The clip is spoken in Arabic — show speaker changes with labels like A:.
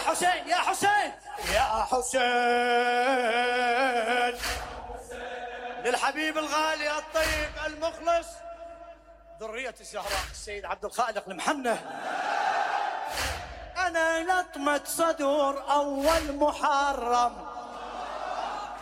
A: حسين يا حسين يا حسين، للحبيب الغالي الطيب المخلص ذرية الزهراء السيد عبد الخالق المحنة. أنا لطمة صدور أول محرم